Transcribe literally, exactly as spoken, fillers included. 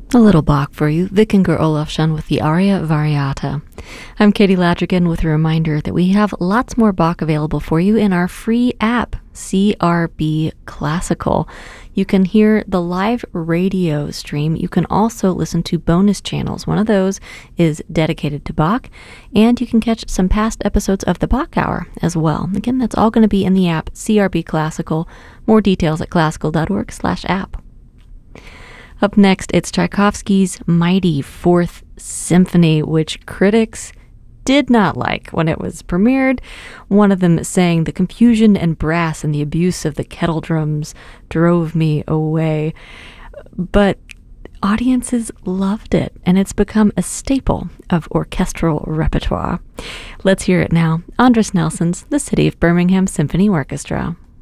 A little Bach for you, Vikingur Olafsson with the Aria Variata. I'm Katie Ladrigan with a reminder that we have lots more Bach available for you in our free app, C R B Classical. You can hear the live radio stream. You can also listen to bonus channels. One of those is dedicated to Bach, and you can catch some past episodes of the Bach Hour as well. Again, that's all going to be in the app, C R B Classical. More details at classical.org slash app. Up next, it's Tchaikovsky's mighty Fourth Symphony, which critics did not like when it was premiered. One of them saying the confusion and brass and the abuse of the kettle drums drove me away. But audiences loved it, and it's become a staple of orchestral repertoire. Let's hear it now. Andris Nelson's The City of Birmingham Symphony Orchestra.